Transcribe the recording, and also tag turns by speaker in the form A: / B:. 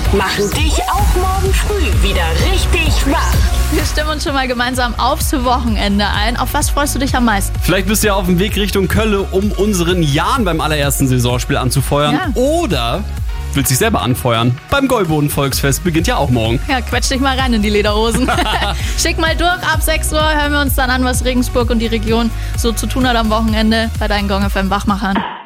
A: machen dich auch morgen früh wieder richtig wach.
B: Wir stimmen uns schon mal gemeinsam aufs Wochenende ein. Auf was freust du dich am meisten?
C: Vielleicht bist du ja auf dem Weg Richtung Kölle, um unseren Jan beim allerersten Saisonspiel anzufeuern.
B: Ja.
C: Oder willst dich selber anfeuern. Beim Gäuboden-Volksfest beginnt ja auch morgen.
B: Ja, quetsch dich mal rein in die Lederhosen. Schick mal durch, ab 6 Uhr hören wir uns dann an, was Regensburg und die Region so zu tun hat am Wochenende bei deinen Gong FM Wachmachern.